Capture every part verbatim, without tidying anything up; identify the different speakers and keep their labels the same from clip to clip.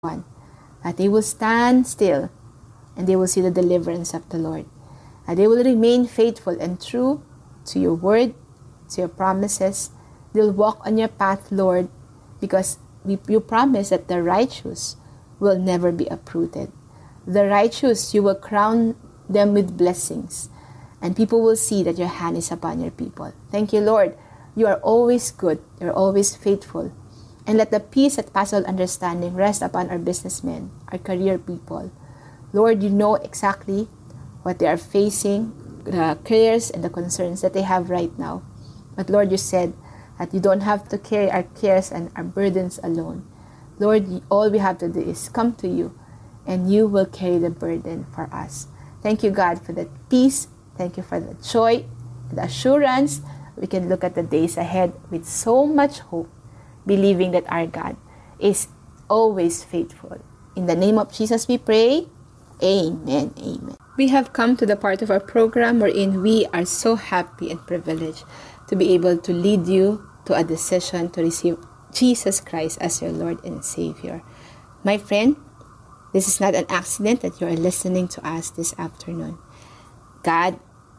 Speaker 1: one, that they will stand still and they will see the deliverance of the Lord. And they will remain faithful and true to your word, to your promises. They'll walk on your path, Lord, because we, you promise that the righteous will never be uprooted. The righteous, you will crown them with blessings, and people will see that your hand is upon your people. Thank you, Lord. You are always good. You're always faithful. And let the peace that passes all understanding rest upon our businessmen, our career people. Lord, you know exactly what they are facing, the cares and the concerns that they have right now. But Lord, you said that you don't have to carry our cares and our burdens alone. Lord, all we have to do is come to you, and you will carry the burden for us. Thank you, God, for that peace. Thank you for the joy, the assurance. We can look at the days ahead with so much hope, believing that our God is always faithful. In the name of Jesus we pray. Amen. Amen. We have come to the part of our program wherein we are so happy and privileged to be able to lead you to a decision to receive Jesus Christ as your Lord and Savior. My friend, this is not an accident that you are listening to us this afternoon. God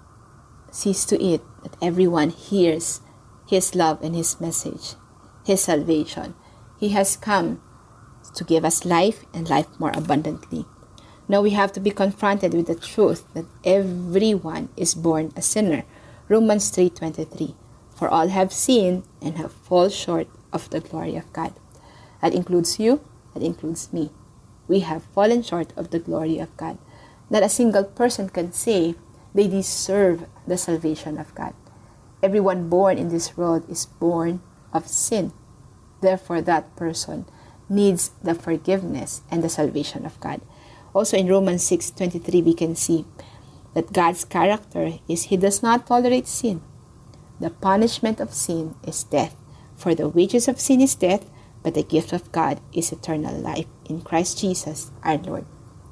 Speaker 1: sees to it that everyone hears His love and His message, His salvation. He has come to give us life and life more abundantly. Now we have to be confronted with the truth that everyone is born a sinner. Romans three twenty-three. For all have sinned and have fallen short of the glory of God. That includes you. That includes me. We have fallen short of the glory of God. Not a single person can say they deserve the salvation of God. Everyone born in this world is born of sin. Therefore, that person needs the forgiveness and the salvation of God. Also in Romans six twenty-three, we can see that God's character is He does not tolerate sin. The punishment of sin is death. For the wages of sin is death, but the gift of God is eternal life in Christ Jesus our Lord.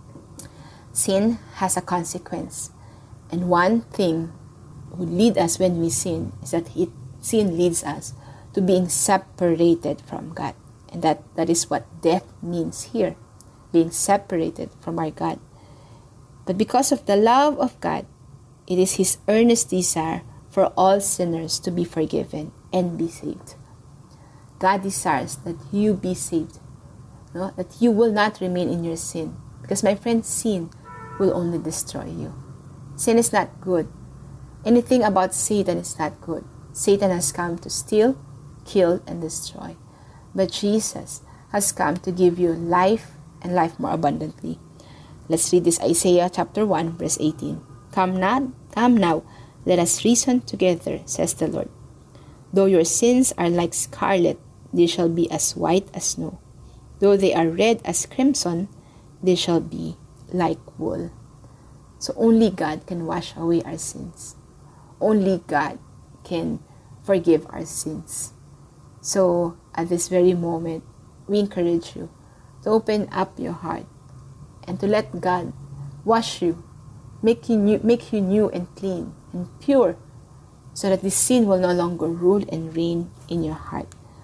Speaker 1: Sin has a consequence. And one thing would lead us when we sin is that it, sin leads us to being separated from God. And that, that is what death means here, being separated from our God. But because of the love of God, it is His earnest desire for all sinners to be forgiven and be saved. God desires that you be saved, no? That you will not remain in your sin. Because my friend, sin will only destroy you. Sin is not good. Anything about Satan is not good. Satan has come to steal, kill, and destroy. But Jesus has come to give you life and life more abundantly. Let's read this Isaiah chapter one, verse eighteen. Come now, come now, let us reason together, says the Lord. Though your sins are like scarlet, they shall be as white as snow. Though they are red as crimson, they shall be like wool. So only God can wash away our sins. Only God can forgive our sins. So at this very moment, we encourage you to open up your heart and to let God wash you, make you new, make you new and clean and pure, so that the sin will no longer rule and reign in your heart.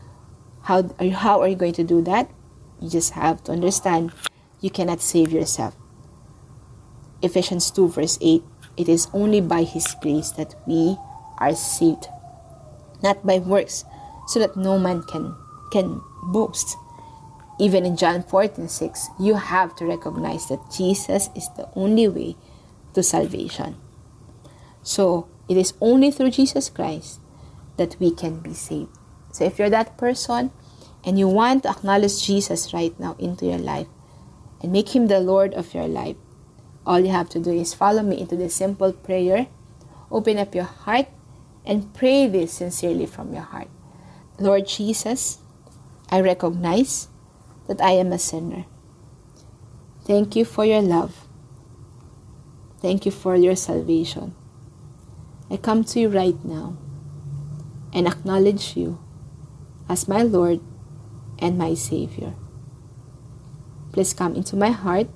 Speaker 1: How are you, how are you going to do that? You just have to understand you cannot save yourself. Ephesians two verse eight, it is only by His grace that we are saved, not by works, so that no man can, can boast. Even in John fourteen six, you have to recognize that Jesus is the only way to salvation. So, it is only through Jesus Christ that we can be saved. So, if you're that person and you want to acknowledge Jesus right now into your life and make Him the Lord of your life, all you have to do is follow me into this simple prayer. Open up your heart and pray this sincerely from your heart. Lord Jesus, I recognize that I am a sinner. Thank you for your love. Thank you for your salvation. I come to you right now and acknowledge you as my Lord and my Savior. Please come into my heart.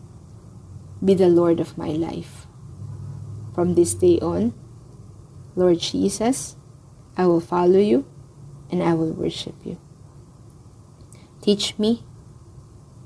Speaker 1: Be the Lord of my life. From this day on, Lord Jesus, I will follow you and I will worship you. Teach me